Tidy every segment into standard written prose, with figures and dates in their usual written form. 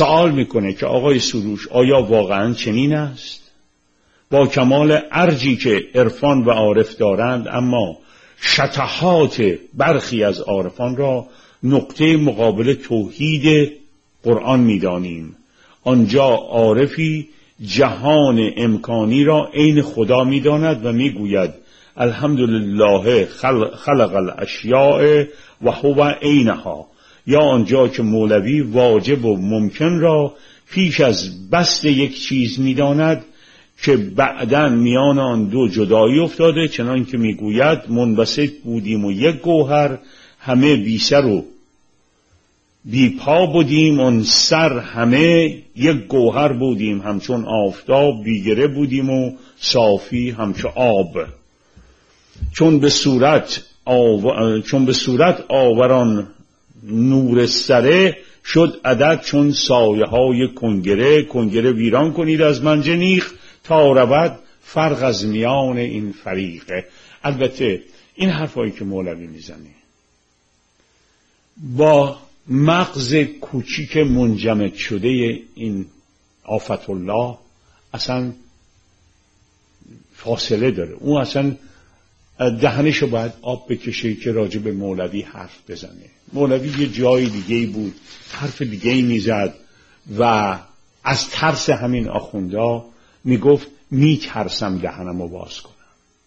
سوال میکنه که آقای سروش آیا واقعا چنین است؟ با کمال ارجی که عرفان و عارف دارند، اما شطحات برخی از عارفان را نقطه مقابل توحید قرآن میدانیم. آنجا عارفی جهان امکانی را عین خدا میداند و میگوید الحمدلله خلق الاشیاء و هو عینها. یا آنجا که مولوی واجب و ممکن را پیش از بسط یک چیز میداند که بعداً میان آن دو جدایی افتاده، چنان که میگوید منبسط بودیم و یک گوهر، همه بی سر و بی پا بودیم، آن سر همه یک گوهر بودیم، همچون آفتاب بیگره بودیم و صافی همچو آب. چون به صورت آوران نور سره، شد عدد چون سایه های کنگره ویران کنید از منجنیق، تا رود فرق از میان این فریقه. البته این حرفایی که مولوی میزنه با مغز کوچیک منجمد شده این آفت الله اصلا فاصله داره. اون اصلا دهنشو باید آب بکشه که راجع به مولوی حرف بزنه. مولوی یه جای دیگه بود، حرف دیگه میزد و از ترس همین آخوندا میگفت میترسم دهنمو باز کنم.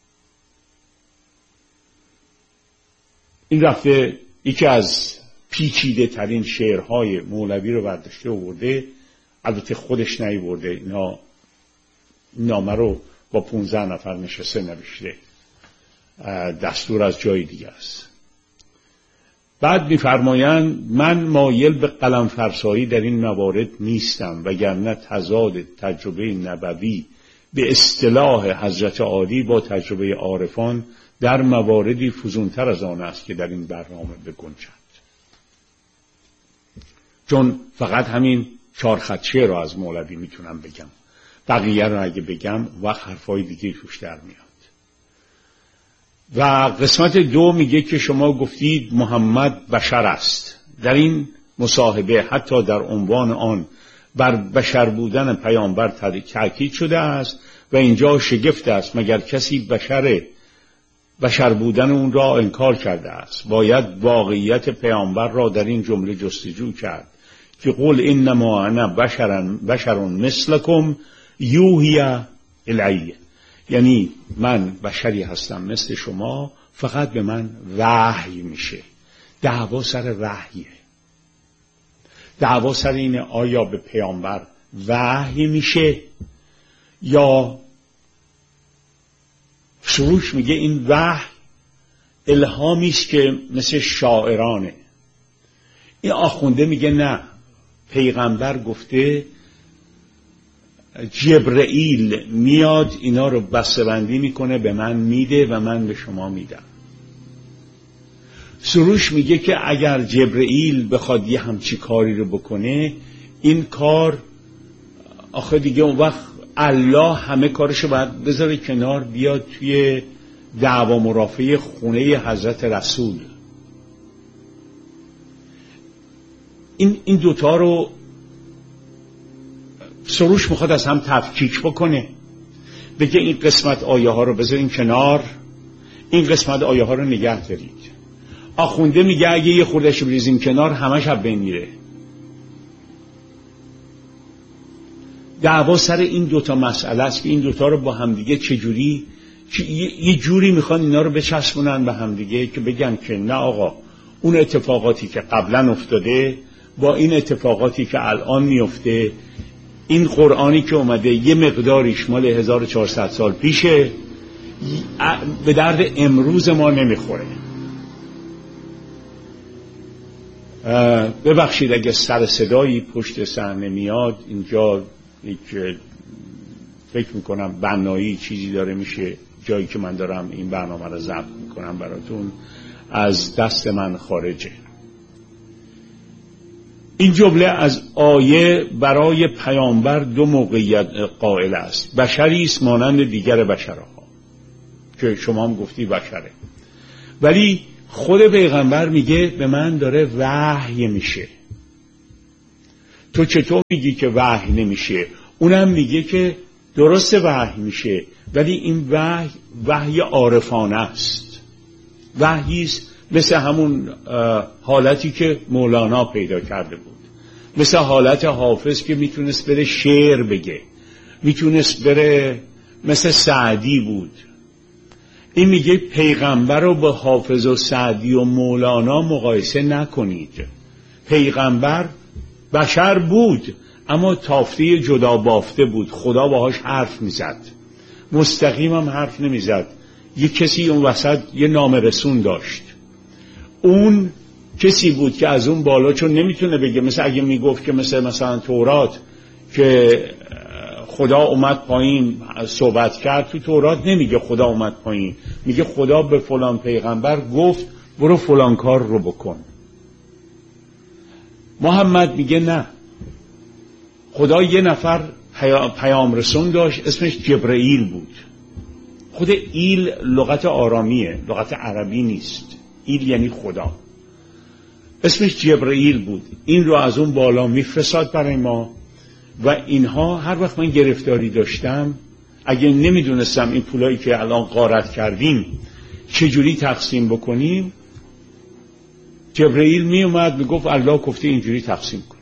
این رفته یکی از پیچیده ترین شعرهای مولوی رو برداشته آورده، البته خودش نیورده، اینا نامه رو با 15 نفر نشسته نوشته، دستور از جای دیگه است. بعد می‌فرمایند من مایل به قلم فرسایی در این موارد نیستم، وگرنه تضاد تجربه نبوی به اصطلاح حضرت عالی با تجربه عارفان در مواردی فزونتر از آن است که در این برنامه بگنجد. چون فقط همین 4 خطشه رو از مولوی میتونم بگم، بقیه رو اگه بگم وقت حرفای دیگه توش در میاد. و قسمت 2 میگه که شما گفتید محمد بشر است. در این مصاحبه حتی در عنوان آن بر بشر بودن پیامبر تاکید شده است و اینجا شگفت است مگر کسی بشر بودن اون را انکار کرده است. باید واقعیت پیامبر را در این جمله جستجو کرد که قل انما انا بشر مثلکم یوحی الی، یعنی من بشری هستم مثل شما، فقط به من وحی میشه. دعوا سر وحیه، دعوا سر اینه آیا به پیامبر وحی میشه یا سروش میگه این وحی الهامی است که مثل شاعرانه. این آخونده میگه نه، پیغمبر گفته جبرئیل میاد اینا رو بسته‌بندی میکنه به من میده و من به شما میدم. سروش میگه که اگر جبرئیل بخواد یه همچی کاری رو بکنه، این کار آخه دیگه اون وقت الله همه کارشو باید بذاره کنار، بیاد توی دعوا مرافعه خونه حضرت رسول. این دوتا رو سروش میخواد از هم تفکیک بکنه، بگه این قسمت آیه ها رو بذارین کنار، این قسمت آیه ها رو نگه دارید. آخونده میگه اگه یه خوردش بریزین کنار همش از بین میره. دعوا سر این دوتا مسئله است که این دوتا رو با همدیگه چجوری یه جوری میخوان اینا رو بچسبونن به همدیگه که بگن که نه آقا اون اتفاقاتی که قبلا افتاده با این اتفاقاتی که الان میفته، این قرآنی که اومده یه مقداریش مال 1400 سال پیشه، به درد امروز ما نمیخوره. ببخشید اگه سر صدایی پشت صحنه میاد، اینجا یک فکر میکنم بنایی چیزی داره میشه، جایی که من دارم این برنامه رو ضبط میکنم براتون از دست من خارجه. این جمله از آیه برای پیامبر 2 موقعیت قائل است. بشری است مانند دیگر بشرها که شما هم گفتی بشره، ولی خود پیغمبر میگه به من داره وحی میشه. تو چطور میگی که وحی نمیشه؟ اونم میگه که درست وحی میشه، ولی این وحی عارفانه است، وحی است مثل همون حالتی که مولانا پیدا کرده بود، مثل حالت حافظ که میتونست بره شعر بگه، میتونست بره، مثل سعدی بود. این میگه پیغمبر رو با حافظ و سعدی و مولانا مقایسه نکنید. پیغمبر بشر بود اما تافته جدا بافته بود، خدا باهاش حرف میزد، مستقیم هم حرف نمیزد، یه کسی اون وسط یه نامرسون داشت. اون کسی بود که از اون بالا، چون نمیتونه بگه، مثل اگه میگفت که مثلا تورات که خدا اومد پایین صحبت کرد، تو تورات نمیگه خدا اومد پایین، میگه خدا به فلان پیغمبر گفت برو فلان کار رو بکن. محمد میگه نه، خدا یه نفر پیام رسون داشت اسمش جبرئیل بود. خود ایل لغت آرامیه، لغت عربی نیست. ایل یعنی خدا، اسمش جبرئیل بود. این رو از اون بالا میفرستاد برای ما و اینها هر وقت من گرفتاری داشتم، اگه نمیدونستم این پولایی که الان غارت کردیم چجوری تقسیم بکنیم، جبرئیل می اومد میگفت الله گفته اینجوری تقسیم کن.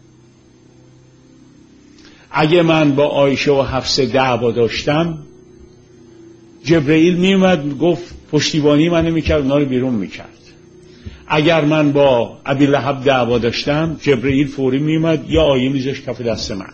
اگه من با عایشه و حفصه دعوا داشتم، جبرئیل می اومد میگفت پشتیبانی منو میکرد، اونا رو بیرون میکرد. اگر من با ابی لهب دعوا داشتم، جبرئیل فوری می اومد یا آیه میذاشت کف دست من.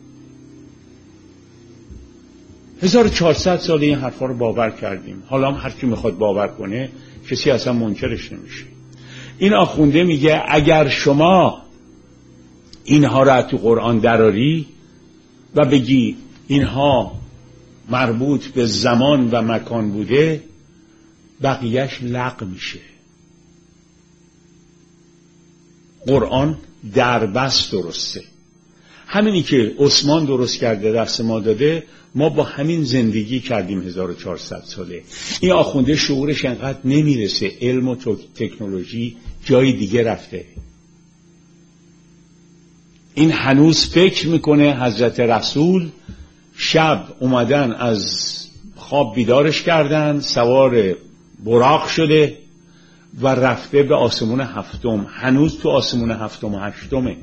1400 سال این حرفا رو باور کردیم. حالا هم هر کی میخواد باور کنه، کسی اصلا منکرش نمیشه. این آخونده میگه اگر شما اینها را تو قرآن دراری و بگی اینها مربوط به زمان و مکان بوده، بقیهش لغو میشه. قرآن دربست درسته. همینی که عثمان درست کرده دست ما داده، ما با همین زندگی کردیم 1400 ساله. این آخونده شعورش انقدر نمیرسه، علم و تکنولوژی جای دیگه رفته. این هنوز فکر میکنه حضرت رسول شب اومدن از خواب بیدارش کردن، سوار براق شده و رفته به آسمون هفتم. هنوز تو آسمون هفتم و هشتمه.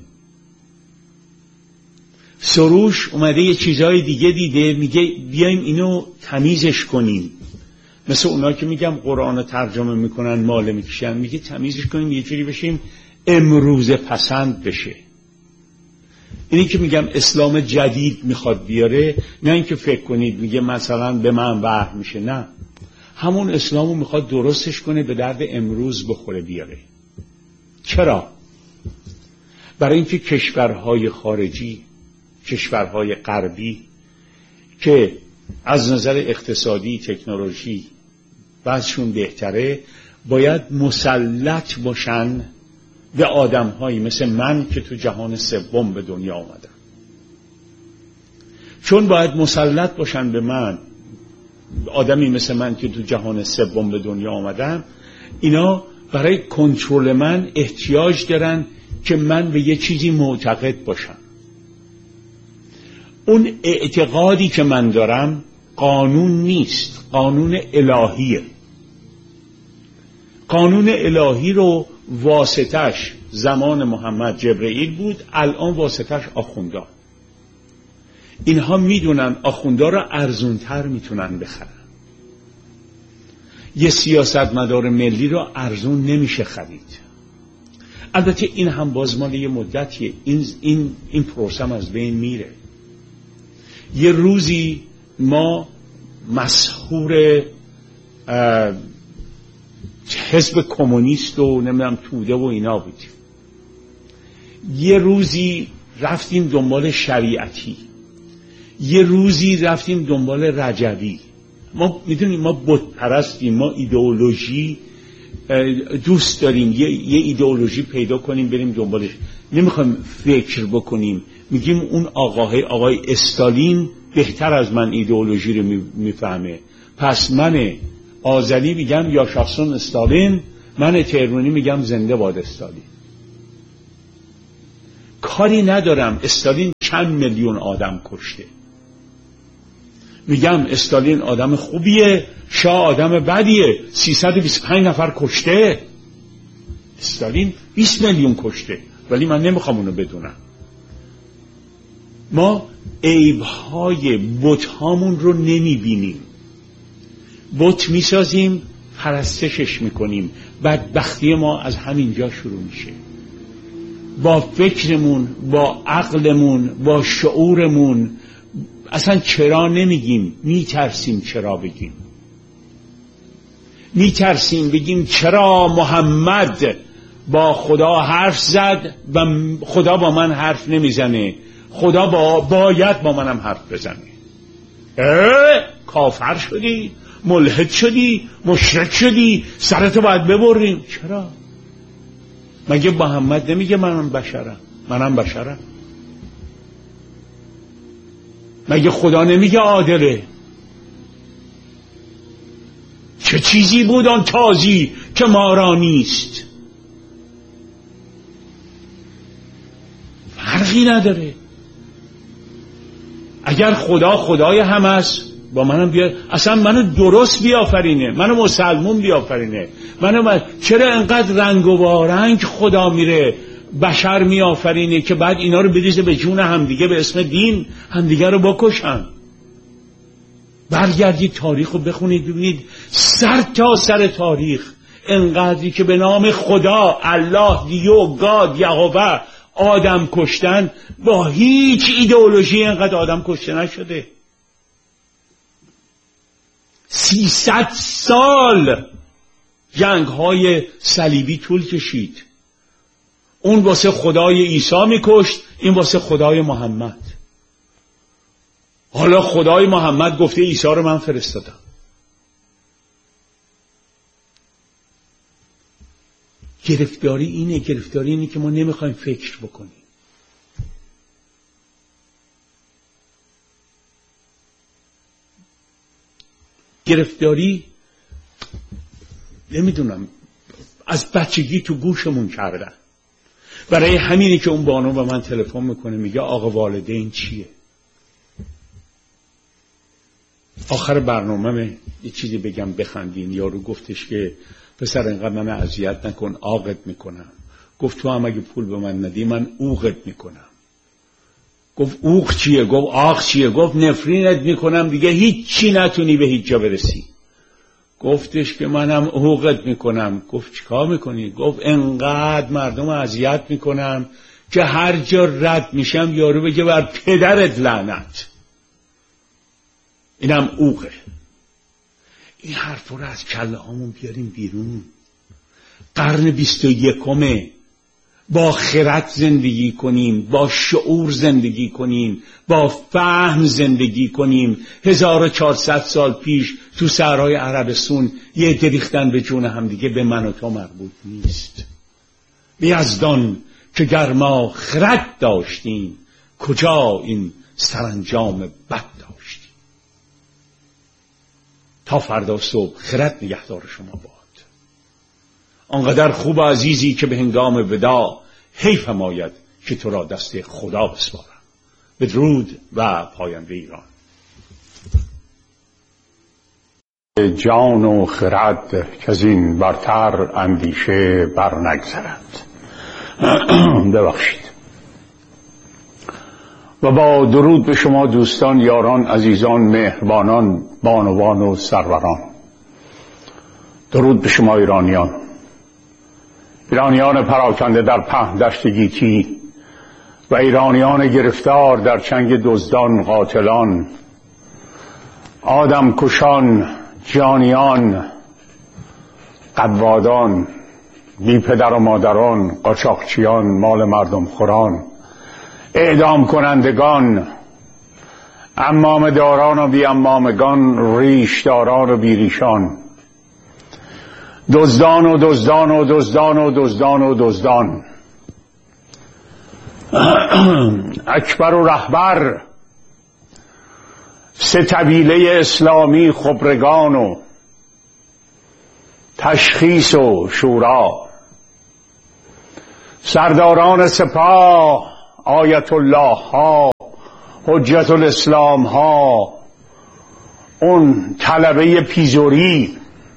سروش اومده یه چیزای دیگه دیده، میگه بیایم اینو تمیزش کنیم. مثل اونا که میگم قرآن رو ترجمه میکنن ماله میکشن، میگه تمیزش کنیم یه جوری بشیم امروز پسند بشه. اینی که میگم اسلام جدید میخواد بیاره، نه اینکه فکر کنید میگه مثلا به من وحی میشه، نه، همون اسلامو میخواد درستش کنه به درد امروز بخوره بیاره. چرا؟ برای اینکه کشورهای خارجی، کشورهای غربی که از نظر اقتصادی، تکنولوژی بعضشون بهتره، باید مسلط باشن به آدم‌هایی مثل من که تو جهان سوم به دنیا آمدم. چون باید مسلط باشن به من، آدمی مثل من که تو جهان سوم به دنیا آمدم، اینا برای کنترل من احتیاج دارن که من به یه چیزی معتقد باشم. اون اعتقادی که من دارم قانون نیست، قانون الهیه. قانون الهی رو واسطش زمان محمد جبرئیل بود، الان واسطش آخوندا. اینها میدونن آخوندا رو ارزونتر میتونن بخرن. یه سیاستمدار ملی رو ارزون نمیشه خرید. البته این هم بازمال یه مدتیه، این پروسه از بین میره. یه روزی ما مسحور حزب کمونیست و نمیدونم توده و اینا بودیم. یه روزی رفتیم دنبال شریعتی، یه روزی رفتیم دنبال رجوی. ما میدونیم ما بت پرستیم، ما ایدئولوژی دوست داریم، یه ایدئولوژی پیدا کنیم بریم دنبالش، نمیخوایم فکر بکنیم. میگیم اون آقای استالین بهتر از من ایدئولوژی رو میفهمه، پس من آذری میگم یا شخصون استالین، من تهرانی میگم زنده باد استالین. کاری ندارم استالین چند میلیون آدم کشته، میگم استالین آدم خوبیه، شاه آدم بدیه، 325 نفر کشته. استالین 20 میلیون کشته، ولی من نمیخوام اونو بدونم. ما عیبهای بت‌هامون رو نمیبینیم، بت میسازیم، پرستشش میکنیم. بدبختی ما از همینجا شروع میشه. با فکرمون، با عقلمون، با شعورمون اصلا چرا نمیگیم، میترسیم چرا بگیم. میترسیم بگیم چرا محمد با خدا حرف زد و خدا با من حرف نمیزنه، خدا باید با منم حرف بزنه. کافر شدی، ملحد شدی، مشرک شدی، سرتو باید ببریم. چرا؟ مگه محمد نمیگه منم بشرم؟ مگه خدا نمیگه عادله؟ چه چیزی بود آن تازی که ما را نیست؟ فرقی نداره. اگر خدا خدای همه است، با منم بیاد، اصلا منو درست بیافرینه، منو مسلمون بیافرینه، چرا انقدر رنگ و وارنگ خدا میره بشر میآفرینه که بعد اینا رو بریزه به جون همدیگه به اسم دین همدیگه رو بکشن؟ برگردید تاریخ رو بخونید ببینید سر تا سر تاریخ انقدری که به نام خدا، الله، دیو، گاد، یهوه آدم کشتن، با هیچ ایدئولوژی انقدر آدم کشته نشده. 300 سال جنگ های صلیبی طول کشید. اون واسه خدای عیسی میکشت، این واسه خدای محمد. حالا خدای محمد گفته عیسی رو من فرستادم. گرفتاری اینه که ما نمیخوایم فکر بکنیم. گرفتاری نمیدونم از بچگی تو گوشمون کردن. برای همینه که اون بانو به من تلفن میکنه میگه آقا والدین چیه؟ آخر برنامه یه چیزی بگم بخندین. یارو گفتش که پسر اینقدر من اذیت نکن، عاقت میکنم. گفت تو هم اگه پول به من ندی من عوقت میکنم. گفت عوق چیه؟ گفت آخ چیه؟ گفت نفرینت میکنم دیگه هیچی نتونی به هیچ جا برسی. گفتش که منم عوقت میکنم. گفت چیکار میکنی؟ گفت انقدر مردم اذیت میکنم که هر جا رد میشم یارو بگه بر پدرت لعنت. اینم عوقه. این حرف رو از کله هامون بیاریم بیرون. قرن 21 با خرد زندگی کنیم، با شعور زندگی کنیم، با فهم زندگی کنیم. 1400 سال پیش تو صحرای عربستان یه دریختن به جون هم دیگه به من و تو مربوط نیست. یزدان که گر ما خرد داشتیم کجا این سرانجام بد داشتیم. تا فردا صبح خرد نگهدار شما باد. آنقدر خوب و عزیزی که به هنگام وداع حیفم آید که تو را دست خدا بسپارم. بدرود و پاینده ایران. جان و خرد که از این برتر اندیشه بر نگذرد. ببخشید. و با درود به شما دوستان، یاران، عزیزان، مهربانان، بانوان و سروران. درود به شما ایرانیان پراکنده در پهن دشت گیتی و ایرانیان گرفتار در چنگ دزدان، قاتلان، آدم کشان، جانیان، قوادان، بی پدر و مادران، قاچاقچیان، مال مردم خوران، اعدام کنندگان، امام داران و بی امامگان، ریش داران و بی ریشان، دزدان و دزدان و دزدان و دزدان و دزدان، اکبر و رهبر، سه طویله اسلامی، خبرگان و تشخیص و شورا، سرداران سپاه، آیت الله ها، حجت الاسلام ها، اون طلبه پیزوری،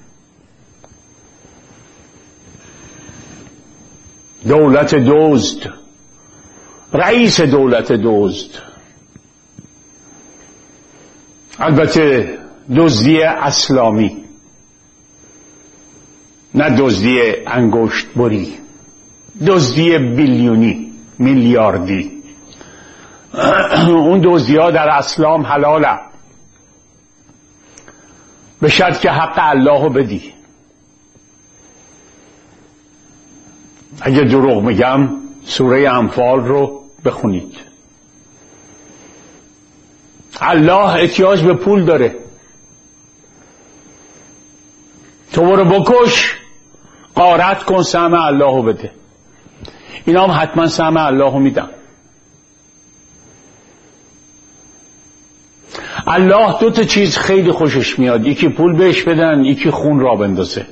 دولت دزد، رئیس دولت دزد، البته دزدی اسلامی، نه دزدی انگشت بری، دزدی بیلیونی، میلیاردی. اون دزدی ها در اسلام حلاله، به شرط که حق الله رو بدی. اگه دروغ میگم سوره انفال رو بخونید. الله احتیاج به پول داره، تو برو بکش، غارت کن، سهم الله رو بده. اینا هم حتما سهم الله رو میدن. الله دو تا چیز خیلی خوشش میاد، یکی پول بهش بدن، یکی خون را بندازه.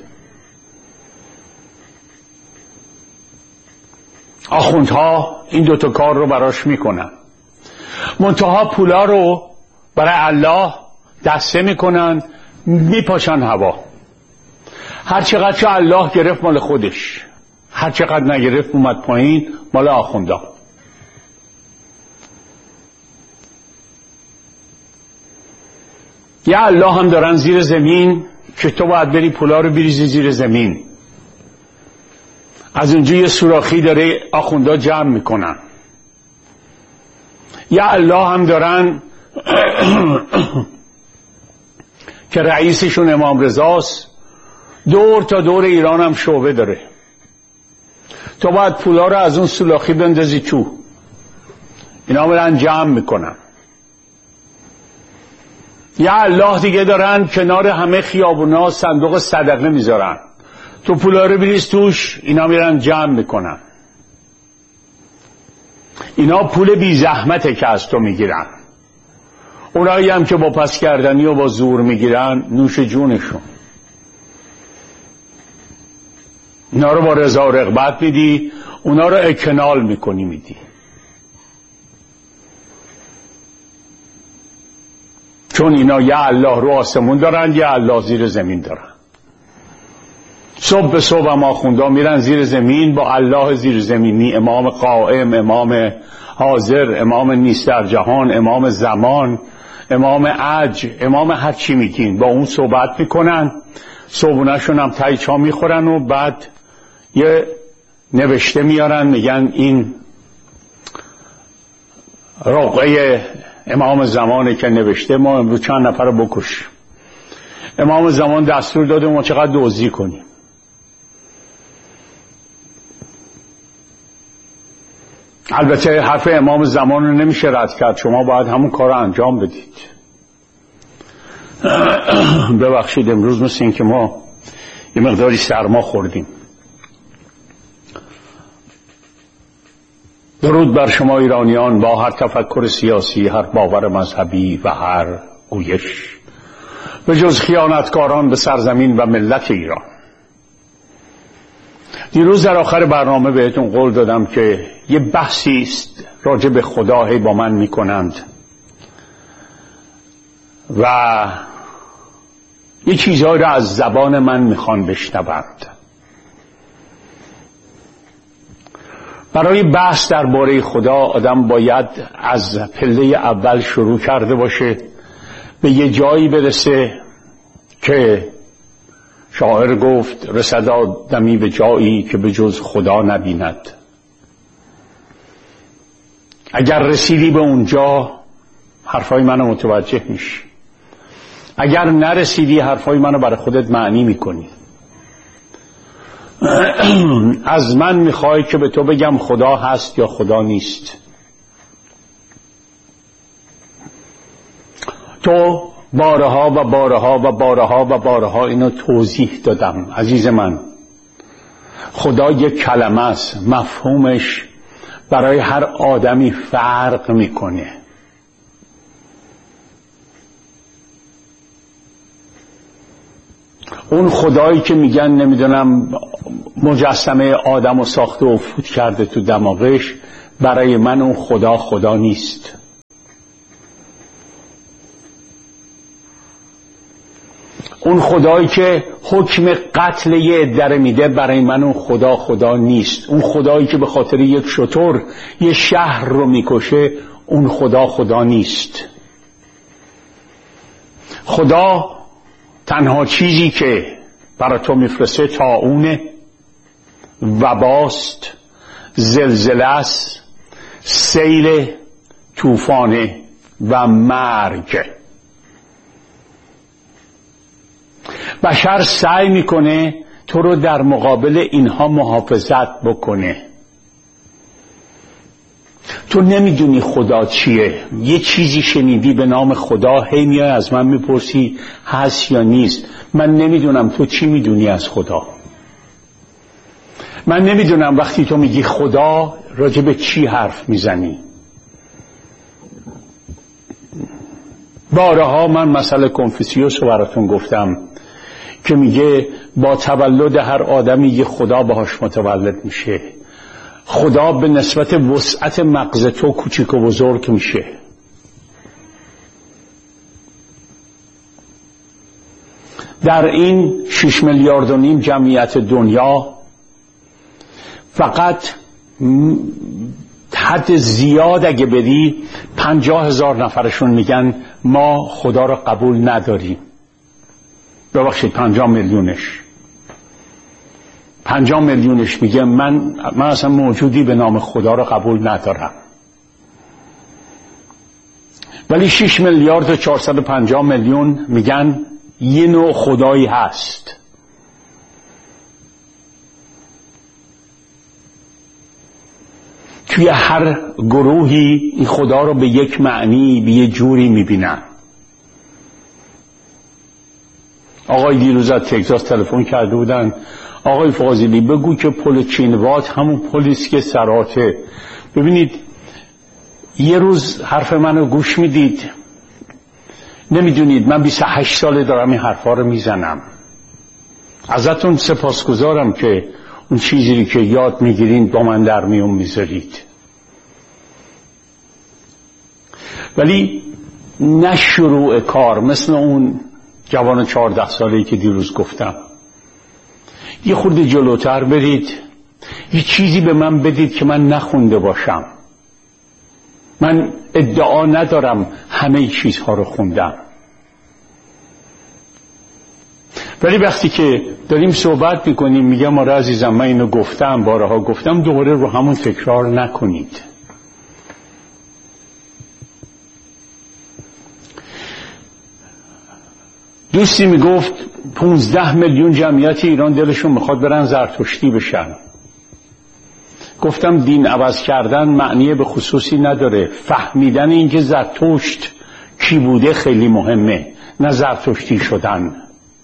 آخوندها این دوتا کار رو براش میکنن، منتها پولا رو برای الله دسته میکنن، میپاشن هوا. هر چقدر که الله گرفت مال خودش، هر چقدر نگرفت اومد پایین مال آخوندا. یا الله هم دارن زیر زمین که تو باید بری پولا رو بریزی زیر زمین. از اونجا یه سوراخی داره آخوندا جمع میکنن. یا الله هم دارن که رئیسشون امام رضاست، دور تا دور ایران هم شعبه داره. تو باید پولا رو از اون سوراخی بندازی تو، اینا برن جمع میکنن. یا الله دیگه دارن کنار همه خیابونا صندوق صدقه میذارن، تو پولا رو بریز توش، اینا میرن جمع میکنن. اینا پول بی زحمته که از تو میگیرن. اونایی هم که با پس کردنی و با زور میگیرن نوش جونشون. اینا رو با رضا و رغبت میدی، اونا رو اکنال میکنی میدی. چون اینا یا الله رو آسمون دارن یا الله زیر زمین دارن. صبح به صبح هم آخوندا میرن زیر زمین با الله زیر زمینی، امام قائم، امام حاضر، امام نیست در جهان، امام زمان، امام عج، امام هر چی میگین، با اون صحبت میکنن. صبحونه‌شون هم تای چا میخورن و بعد یه نوشته میارن، میگن این رقعه امام زمانه که نوشته ما امروز چند نفر رو بکش. امام زمان دستور داده ما چقدر دزدی کنیم. البته حرف امام زمان رو نمیشه رد کرد، شما باید همون کار رو انجام بدید. ببخشید امروز مثل این که ما یه مقداری سرما خوردیم. درود بر شما ایرانیان با هر تفکر سیاسی، هر باور مذهبی و هر گویش، به جز خیانتکاران به سرزمین و ملت ایران. دیروز در آخر برنامه بهتون قول دادم که یه بحثی است راجع به خدا با من میکنند و یه چیزهایی را از زبان من میخوان بشنوند. برای بحث درباره خدا آدم باید از پله اول شروع کرده باشه، به یه جایی برسه که شاعر گفت رسد آدمی به جایی که به جز خدا نبیند. اگر رسیدی به اونجا حرفای منو متوجه میشی، اگر نرسیدی حرفای منو برای خودت معنی میکنی. از من میخوای که به تو بگم خدا هست یا خدا نیست. تو بارها و بارها و بارها و بارها اینو توضیح دادم عزیز من. خدا یک کلمه است، مفهومش برای هر آدمی فرق میکنه. اون خدایی که میگن نمیدونم مجسمه آدم رو ساخته و فوت کرده تو دماغش، برای من اون خدا خدا نیست. اون خدایی که حکم قتل یه عده میده برای من اون خدا خدا نیست. اون خدایی که به خاطر یک شتر یه شهر رو میکشه اون خدا خدا نیست. خدا تنها چیزی که برای تو میفرسته طاعونه، وباست، زلزله است، سیل، طوفانه و مرگ. بشر سعی میکنه تو رو در مقابل اینها محافظت بکنه. تو نمیدونی خدا چیه. یه چیزی شنیدی به نام خدا، هی میای از من میپرسی هست یا نیست. من نمیدونم تو چی میدونی از خدا. من نمیدونم وقتی تو میگی خدا راجع به چی حرف میزنی. بارها من مسئله کنفوسیوس رو براتون گفتم که میگه با تولد هر آدمی یه خدا باهاش متولد میشه. خدا به نسبت وسعت مغز تو کوچیک و بزرگ میشه. در این 6 میلیارد و نیم جمعیت دنیا فقط حد زیاد اگه بدی 50,000 نفرشون میگن ما خدا رو قبول نداریم. ببخشید 50 میلیونش میگه من اصلا موجودی به نام خدا رو قبول ندارم. ولی 6 میلیارد و 450 میلیون میگن یه نوع خدایی هست. توی هر گروهی این خدا رو به یک معنی، به یه جوری میبینن. آقای دیروز از تگزاس تلفن کرده بودن، آقای فاضلی بگو که پل چینوات همون پلیست که سراته. ببینید یه روز حرف منو گوش میدید، نمیدونید من 28 ساله دارم این حرفا رو میزنم. ازتون سپاسگزارم که اون چیزی که یاد میگیرین با من در میون میذارید. ولی نه شروع کار مثل اون جوان 14 ساله‌ای که دیروز گفتم. یه خورده جلوتر برید، یه چیزی به من بدید که من نخونده باشم. من ادعا ندارم همه چیزها رو خوندم، ولی وقتی که داریم صحبت میکنیم میگم آره عزیزم من اینو گفتم، بارها گفتم، دوباره رو همون تکرار نکنید. دوستی میگفت 15 میلیون جمعیت ایران دلشون میخواد برن زرتشتی بشن. گفتم دین عوض کردن معنی به خصوصی نداره. فهمیدن اینکه زرتشت کی بوده خیلی مهمه، نه زرتشتی شدن.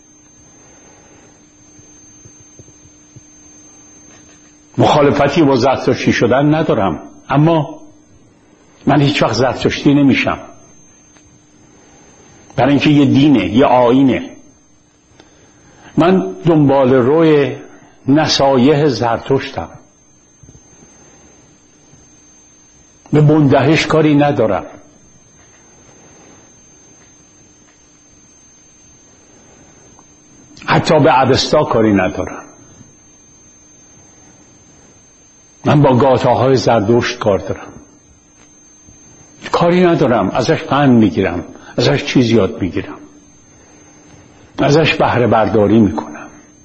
مخالفتی با زرتشتی شدن ندارم، اما من هیچ وقت زرتشتی نمیشم، برای اینکه یه دینه، یه آیینه. من دنبال روی نصایح زرتشتم، به بندهش کاری ندارم. حتی به اوستا کاری ندارم. من با گاتاهای زردشت کار دارم، کاری ندارم. ازش پند میگیرم، ازش چیز یاد میگیرم، ازش بهره برداری میکنم.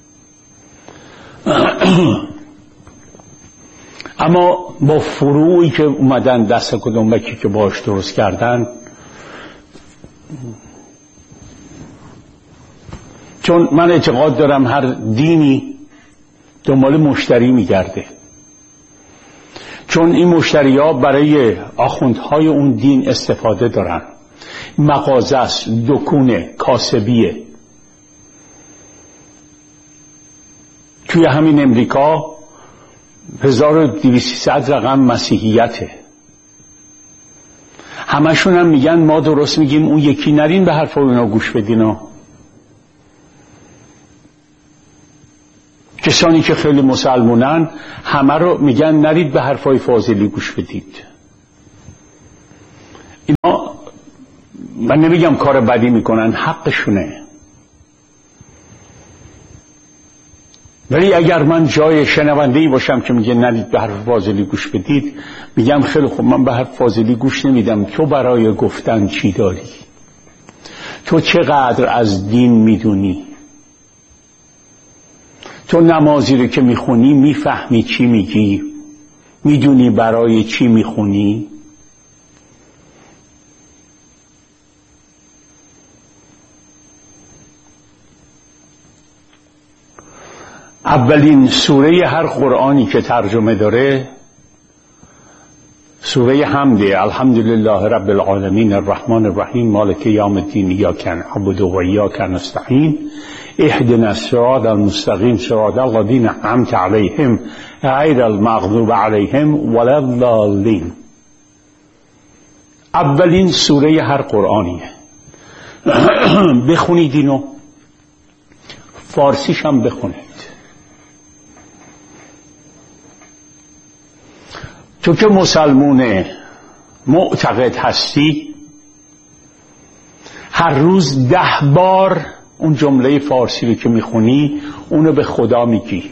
اما با فروعی که اومدن دست کدنبکی که باش درست کردن، چون من اعتقاد دارم هر دینی دنبال مشتری میگرده، چون این مشتری‌ها برای آخوندهای اون دین استفاده دارن. مغازه است، دکونه، کاسبیه. توی همین امریکا 1200 رقم مسیحیته. همشون هم میگن ما درست میگیم، اون یکی نرین به حرف اونا گوش بدین ها. که کسانی که خیلی مسلمونن همه رو میگن نرید به حرفای فاضلی گوش بدید. اینا من نمیگم کار بدی میکنن، حقشونه، ولی اگر من جای شنونده‌ای باشم که میگه نرید به حرف فاضلی گوش بدید، میگم خیلی خوب، من به حرف فاضلی گوش نمیدم. تو برای گفتن چی داری؟ تو چقدر از دین میدونی؟ تو نمازی رو که میخونی میفهمی چی میگی؟ میدونی برای چی میخونی؟ اولین سوره هر قرآنی که ترجمه داره سوره حمده. الحمدلله رب العالمین الرحمن الرحیم مالک یوم الدین ایاک نعبد و ایاک نستعین اهدنا الصراط المستقیم صراط الذین انعمت علیهم غیر المغضوب علیهم ولا الضالین. اولین سوره هر قرآنیه. بخونید اینو، فارسیش هم بخونید. تو که مسلمون معتقد هستی، هر روز 10 بار اون جمله فارسی رو که میخونی اونو به خدا میگی.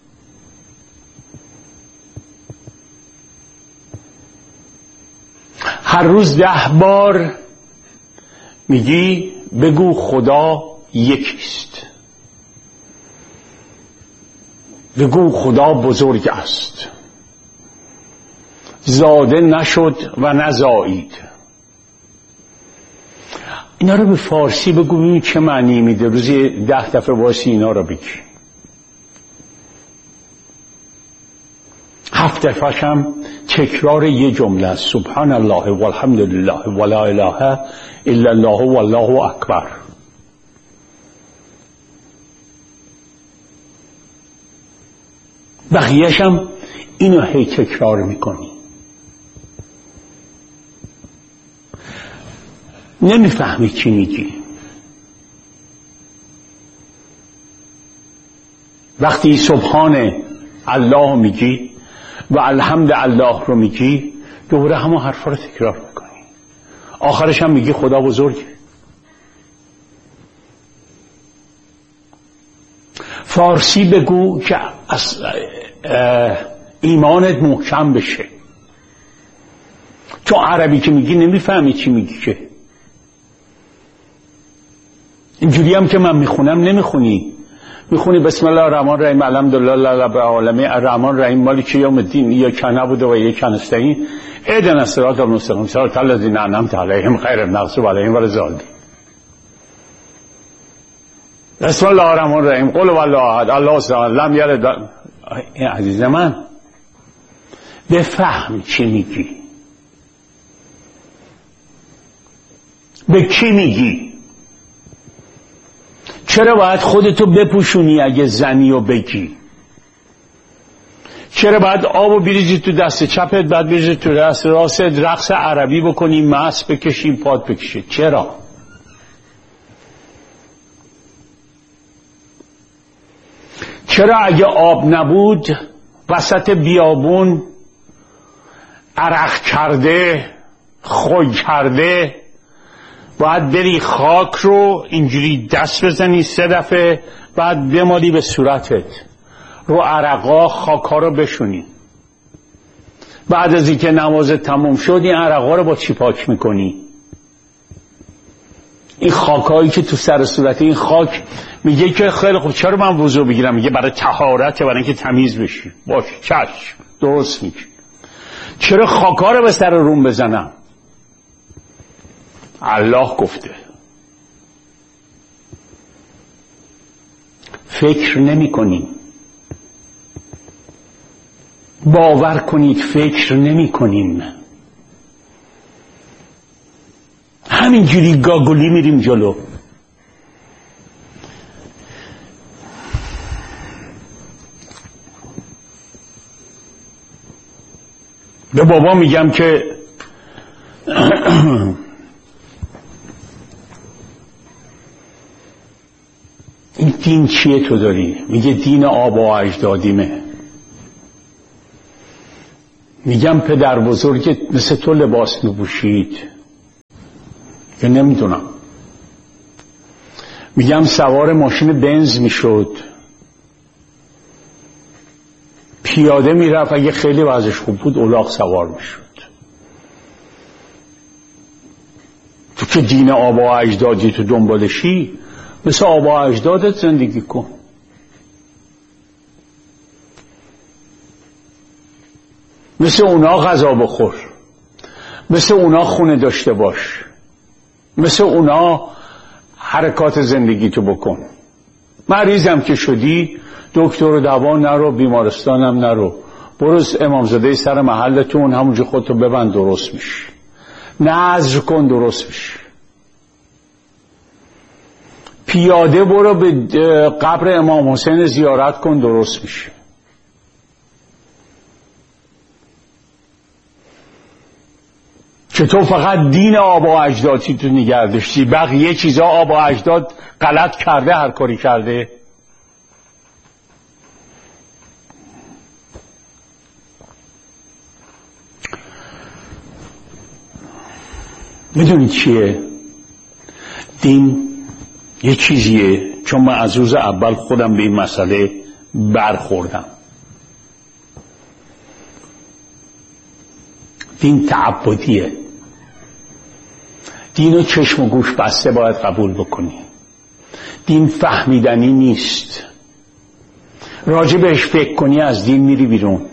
هر روز 10 بار میگی بگو خدا یکیست، بگو خدا بزرگ است، زاده نشد و نزایید. اینا رو به فارسی بگو ببین چه معنی میده. روزی 10 دفعه واسه اینا رو بگی. 7 دفعه‌ش هم تکرار یه جمله است: سبحان الله والحمد لله ولا اله الا الله والله اکبر. بقیه‌ش هم اینو هی تکرار میکنی. نمیفهمی چی میگی. وقتی سبحان الله میگی و الحمد الله رو میگی، دوباره همون حرفا رو تکرار میکنی. آخرش هم میگی خدا بزرگه. فارسی بگو که ایمانت محکم بشه. تو عربی که میگی نمیفهمی چی میگی که. اینجوری هم که من میخونم نمیخونی. میخونی بسم الله الرحمن الرحیم الحمدلله رب العالمین الرحمن الرحیم مالک یوم الدین ایاک نعبد و ایاک نستعین اهدنا الصراط المستقیم صراط الذین انعمت علیهم غیر المغضوب علیهم ولا الضالین. بسم الله الرحمن الرحیم قل هو الله احد الله الصمد لم یلد. عزیز من بفهم چی میگی، به کی میگی. چرا باید خودتو بپوشونی اگه زنی و بگی؟ چرا باید آبو بریزی تو دست چپت، بعد بریزی تو دست راست، رقص عربی بکنی، مس بکشی، پاد بکشی؟ چرا؟ چرا اگه آب نبود وسط بیابون عرق کرده، خوی کرده، باید بری خاک رو اینجوری دست بزنی 3 دفعه، بعد بمالی به صورتت، رو عرقا خاکا رو بشونی. بعد از اینکه نمازت تموم شد این عرقا رو با چی پاک میکنی؟ این خاکایی که تو سر صورت، این خاک میگه که خیلی خوب چرا من وضو بگیرم؟ میگه برای طهارته، برای اینکه تمیز بشی. باش، چشم، درست میگی. چرا خاکا رو به سر روم بزنم؟ الله گفته. فکر نمی کنیم. باور کنید فکر نمی کنیم. همینجوری گاگولی میریم جلو. به بابا میگم که این دین چیه تو داری؟ میگه دین آبا اجدادیمه. میگم پدر بزرگت مثل تو لباس میپوشید؟ که نمیدونم. میگم سوار ماشین بنز میشد، پیاده میرفت، اگه خیلی وضعش خوب بود الاغ سوار میشد. تو که دین آبا اجدادی تو دنبالشی، مثل آبا اجدادت زندگی کن. مثل اونا غذا بخور، مثل اونا خونه داشته باش، مثل اونا حرکات زندگی تو بکن. مریضم که شدی دکتر و دوا نرو، بیمارستانم نرو، برو امامزاده سر محلتون همونجا خودتو ببند، درست میشی. نذر کن، درست میشی. پیاده برو به قبر امام حسین زیارت کن، درست میشه. که تو فقط دین آبا اجدادی تو نگه داشتی، بقیه چیزا آبا اجداد غلط کرده، هر کاری کرده. میدونید چیه؟ دین یه چیزیه، چون من از روز اول خودم به این مسئله برخوردم. دین تعبدیه. دینو چشم و گوش بسته باید قبول بکنی. دین فهمیدنی نیست. راجع بهش فکر کنی از دین میری بیرون.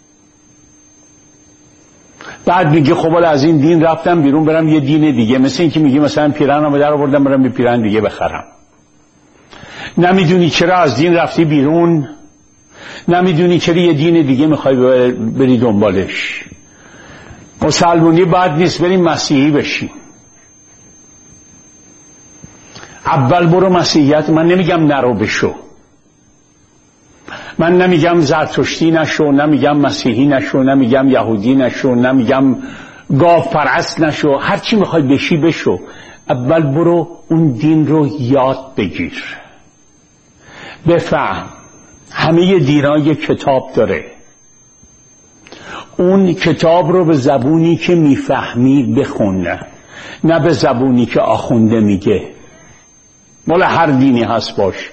بعد میگه خب از این دین رفتم بیرون برم یه دین دیگه، مثل این که میگه مثلا پیرهنم در آوردم برم یه پیرهن دیگه بخرم. نمیدونی چرا از دین رفتی بیرون، نمیدونی چرا یه دین دیگه میخوای بری دنبالش. مسلمونی بد نیست، بریم مسیحی بشیم. اول برو مسیحیت. من نمیگم نرو بشو، من نمیگم زرتشتی نشو، نمیگم مسیحی نشو، نمیگم یهودی نشو، نمیگم گاو پرست نشو، هر چی میخوای بشی بشو. اول برو اون دین رو یاد بگیر، بفهم. همه دینا یک کتاب داره، اون کتاب رو به زبونی که میفهمی بخون، نه به زبونی که آخونده میگه. مال هر دینی هست باشه.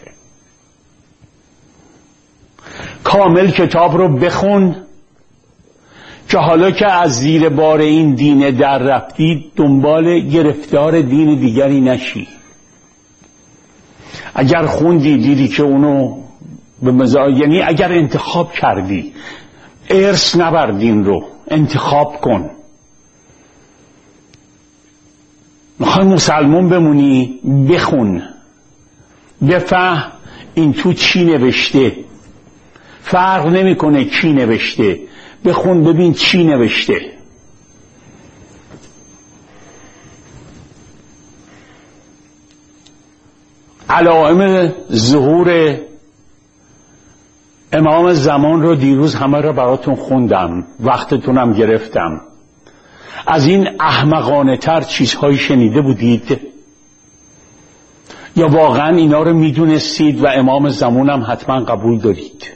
کامل کتاب رو بخون که حالا که از زیر بار این دین در رفتی دنبال گرفتار دین دیگری نشی. اگر خوندی دیدی که اونو به یعنی اگر انتخاب کردی، ارث نبر دین رو، انتخاب کن. میخوای مسلمان بمونی، بخون، بفهم این تو چی نوشته. فرق نمیکنه کی نوشته، بخون ببین چی نوشته. علائم ظهور امام زمان رو دیروز همه را براتون خوندم، وقتتونم گرفتم. از این احمقانه تر چیزهایی شنیده بودید؟ یا واقعا اینا رو میدونستید و امام زمانم حتما قبول دارید؟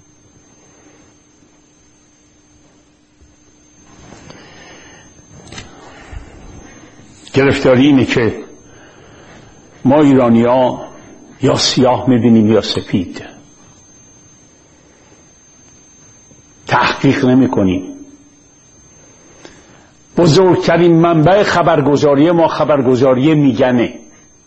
گرفتاری اینه که ما ایرانی‌ها یا سیاه میبینیم یا سفید، تحقیق نمی کنیم. بزرگترین منبع خبرگزاری ما خبرگزاری میگنه.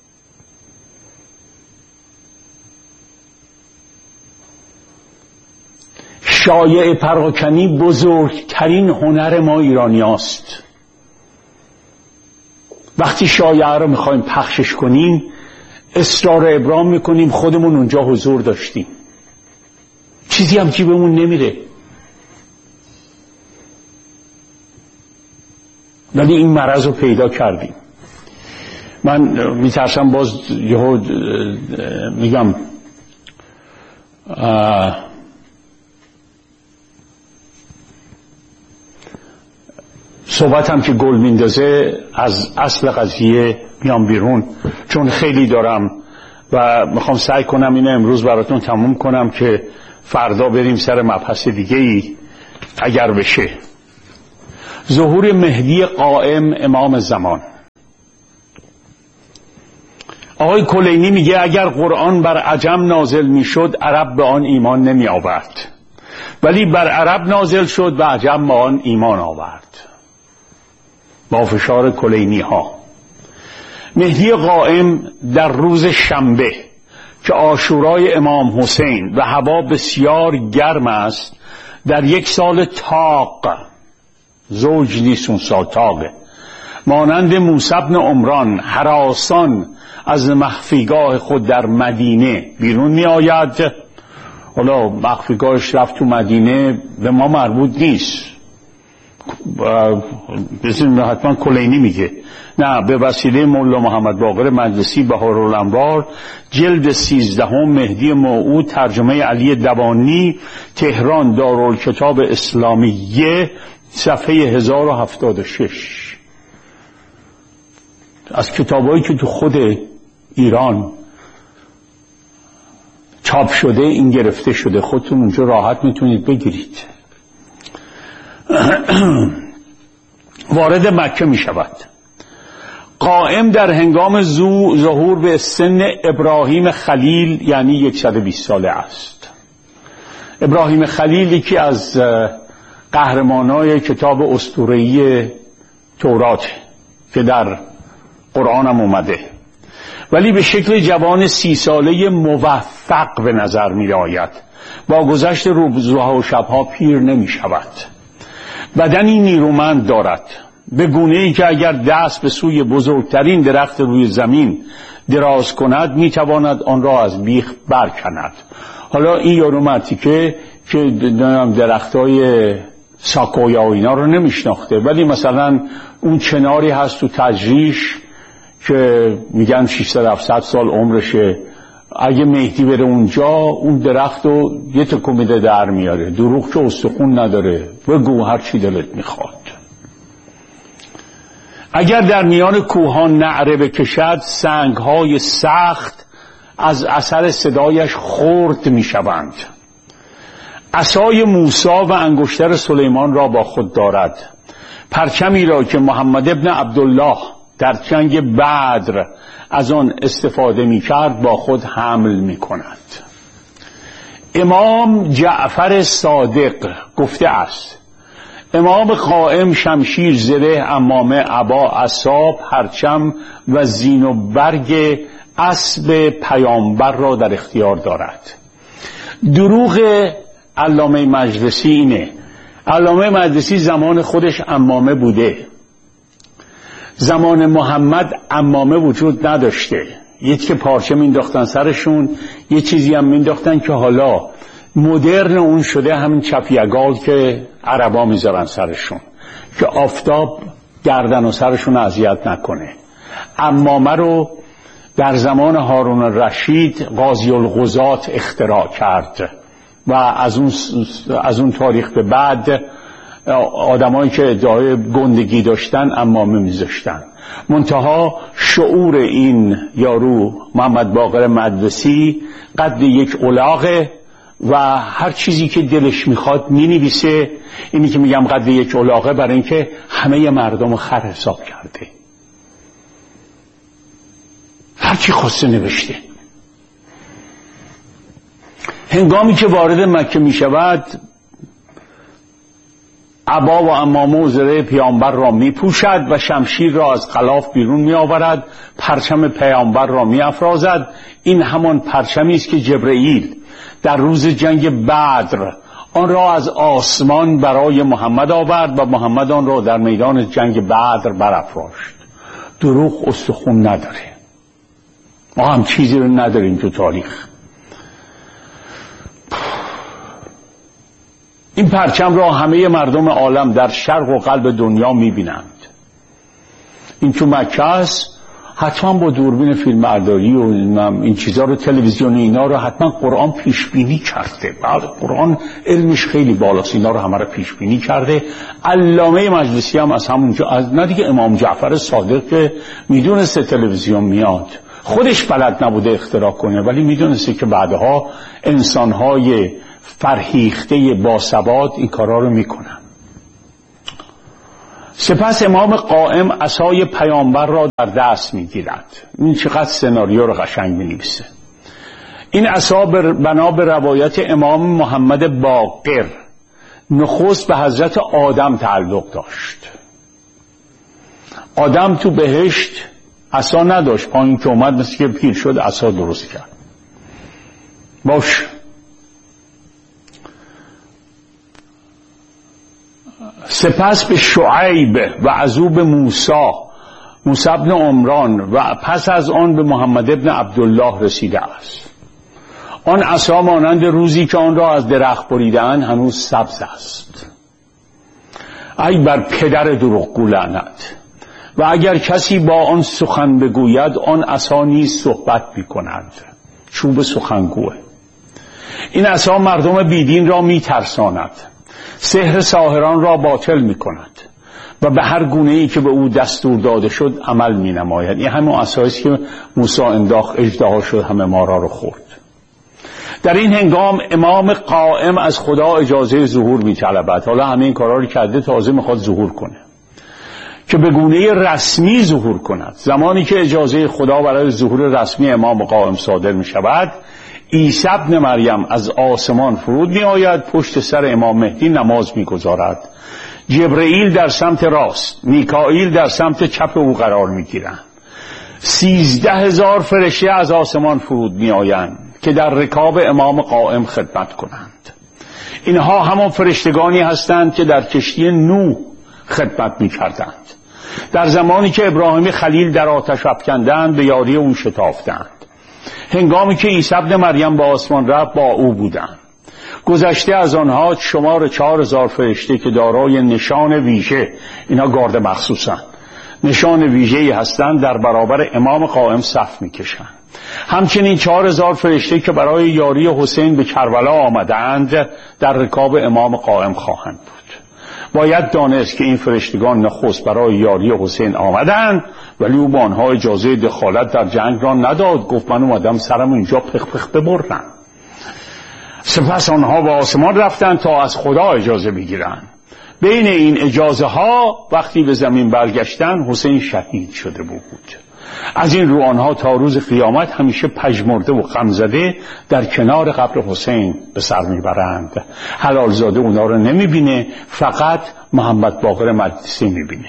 شایعه پراکنی بزرگترین هنر ما ایرانی هست. وقتی شایعه رو میخوایم پخشش کنیم اصرار ابرام میکنیم خودمون اونجا حضور داشتیم، چیزی هم جیبمون نمیره. ولی این مرض رو پیدا کردیم. من میترسم باز یهو میگم صحبتم که گل میندازه از اصل قضیه میام بیرون، چون خیلی دارم و میخوام سعی کنم اینو امروز براتون تموم کنم که فردا بریم سر مبحث دیگه ای اگر بشه. ظهور مهدی قائم امام زمان. آقای کلینی میگه اگر قرآن بر عجم نازل میشد عرب به آن ایمان نمی آورد، ولی بر عرب نازل شد و عجم به آن ایمان آورد. با فشار کلینی ها. مهدی قائم در روز شنبه که عاشورای امام حسین و هوا بسیار گرم است، در یک سال تاق، زوج نیست اون سال تاقه، مانند موسی بن عمران هراسان از مخفیگاه خود در مدینه بیرون می آید. حالا مخفیگاهش رفت تو مدینه به ما مربوط نیست، حتما کلینی میگه نه، به وسیله مولا محمد باقر مجلسی بهارالانوار جلد 13 مهدی موعود ترجمه علی دوانی تهران دارالکتاب اسلامیه صفحه 1076. از کتابایی که تو خود ایران چاپ شده این گرفته شده، خودتون اونجا راحت میتونید بگیرید. وارد مکه می شود. قائم در هنگام ظهور به سن ابراهیم خلیل یعنی 120 ساله است. ابراهیم خلیل یکی از قهرمانای کتاب اسطوره‌ای تورات که در قرآن هم اومده، ولی به شکل جوان 30 ساله موفق به نظر می آید. با گذشت روزها و شبها پیر نمی شود. بدنی نیرومند دارد، به گونه‌ای که اگر دست به سوی بزرگترین درخت روی زمین دراز کند میتواند آن را از بیخ برکند. حالا این یارو مرتیکه که درختای ساکویا و اینا رو نمیشناخته، ولی مثلا اون چناری هست تو تجریش که میگن 600-700 سال عمرشه، اگه مهدی بره اونجا اون درخت رو یه تکمیده در میاره. دروغ که استخون نداره، بگو هر چی دلت میخواد. اگر در میان کوهان نعره بکشد سنگهای سخت از اثر صدایش خرد میشوند. عصای موسی و انگشتر سلیمان را با خود دارد. پرچمی را که محمد ابن عبدالله در جنگ بدر از آن استفاده می کرد با خود حمل می کند. امام جعفر صادق گفته است امام قائم شمشیر، زره، عمامه، عبا، عصا، پرچم و زین و برگ اسب پیامبر را در اختیار دارد. دروغ علامه مجلسی اینه، علامه مجلسی زمان خودش عمامه بوده، زمان محمد عمامه وجود نداشته. یکی که پارچه مینداختن سرشون، یه چیزی هم مینداختن که حالا مدرن اون شده همین چپیگال که عربا میذارن سرشون که آفتاب گردن و سرشون اذیت نکنه. عمامه رو در زمان هارون الرشید قاضی القضات اختراع کرد و از اون تاریخ به بعد آدمایی که ادعای گندگی داشتن عمامه میذاشتن. منتها شعور این یارو محمد باقر مجلسی قد یک الاغه و هر چیزی که دلش میخواد مینویسه. اینی که میگم قد یک الاغه برای اینکه همه مردم خر حساب کرده، هر چی خواسته نوشته. هنگامی که وارد مکه میشود عبا و عمامه و زره پیامبر را می پوشد و شمشیر را از غلاف بیرون می آورد، پرچم پیامبر را می افرازد. این همان پرچمی است که جبرئیل در روز جنگ بدر آن را از آسمان برای محمد آورد و محمد آن را در میدان جنگ بدر برافراشت. دروغ استخون نداره، ما هم چیزی رو نداریم تو تاریخ. این پرچم را همه مردم عالم در شرق و قلب دنیا میبینند. این تو مکه است، حتما با دوربین فیلمبرداری و این چیزا رو، تلویزیون اینا رو حتما قرآن پیش بینی کرده. بعد قرآن علمش خیلی بالاست، اینا رو همه رو پیش بینی کرده. علامه مجلسی هم از همونجا، از نه دیگه امام جعفر صادق که میدونسته تلویزیون میاد، خودش بلد نبوده اختراع کنه، ولی میدونسته که بعدها انسانهای فرهیخته باثبات این کارا رو میکنن. سپس امام قائم عصای پیامبر را در دست میگیرد. این چقدر سناریو رو قشنگ مینویسه. این عصا بنا به روایت امام محمد باقر نخست به حضرت آدم تعلق داشت. آدم تو بهشت عصا نداشت، پایین که اومد مثل که پیر شد عصا درست کرد. باش. سپس به شعیب و از او به موسی ابن عمران و پس از آن به محمد ابن عبدالله رسیده است. آن عصا مانند روزی که آن را از درخت بریده‌اند هنوز سبز است. ای بر پدر دروغگو لعنت! و اگر کسی با آن سخن بگوید آن عصا نیز صحبت می‌کند. چوب سخنگوه. این عصا مردم بیدین را می‌ترساند، سحر ساحران را باطل می‌کند و به هر گونه‌ای که به او دستور داده شد عمل می‌نماید. این همون عصایی است که موسی انداخت، اژدها شد، همه مارا رو خورد. در این هنگام امام قائم از خدا اجازه ظهور می‌طلبد. حالا همه این کارا رو کرده، تازه می‌خواد ظهور کنه که به گونه رسمی ظهور کند. زمانی که اجازه خدا برای ظهور رسمی امام قائم صادر می‌شود، عیسی ابن مریم از آسمان فرود می‌آید، پشت سر امام مهدی نماز می‌گذارد. جبرئیل در سمت راست، میکائیل در سمت چپ او قرار می‌گیرند. 13,000 فرشته از آسمان فرود می‌آیند که در رکاب امام قائم خدمت کنند. اینها همان فرشتگانی هستند که در کشتی نوح خدمت می‌کردند. در زمانی که ابراهیم خلیل در آتش افکندند به یاری او شتافتند. هنگامی که عیسی ابن مریم به آسمان رفت با او بودند. گذشته از آنها شمار 4,000 فرشته که دارای نشان ویژه، اینا گارد مخصوصند، نشان ویژه‌ای هستند، در برابر امام قائم صف می‌کشند. همچنین 4,000 فرشته که برای یاری حسین به کربلا آمدند در رکاب امام قائم خواهند بود. باید دانست که این فرشتگان نخست برای یاری حسین آمدند، ولی او به آنها اجازه دخالت در جنگ را نداد. گفت من اومدم سرم اینجا پخ ببرم. سپس آنها به آسمان رفتند تا از خدا اجازه بگیرند. بین این اجازه ها وقتی به زمین برگشتند حسین شهید شده بود. از این رو آنها تا روز قیامت همیشه پژمرده و غمزده در کنار قبر حسین به سر میبرند. حلالزاده اونا رو نمیبینه، فقط محمد باقر مجلسی میبینه.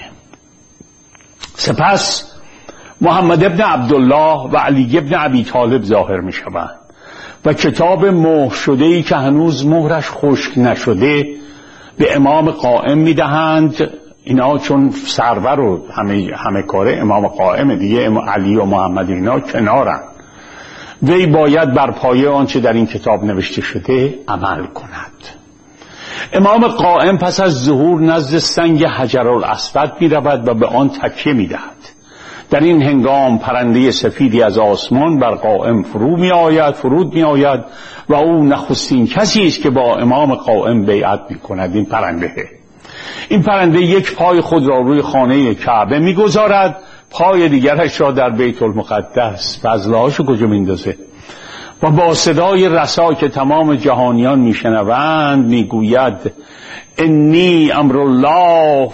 سپس محمد ابن عبدالله و علی ابن ابی طالب ظاهر میشوند و کتاب مهر شده‌ای که هنوز مهرش خشک نشده به امام قائم میدهند. اینا چون سرور و همه کاره امام قائم دیگه، علی و محمد اینا کنارن، وی باید بر پایه آنچه در این کتاب نوشته شده عمل کند. امام قائم پس از ظهور نزد سنگ حجرالاسود می‌رود و به آن تکیه می‌دهد. در این هنگام پرنده سفیدی از آسمان بر قائم فرود می‌آید و او نخستین کسی است که با امام قائم بیعت می‌کند. این پرنده یک پای خود را روی خانه کعبه می‌گذارد، پای دیگرش را در بیت المقدس. فضلهاشو کجا میندازه؟ و با صدای رسا که تمام جهانیان میشنوند میگوید انی امر الله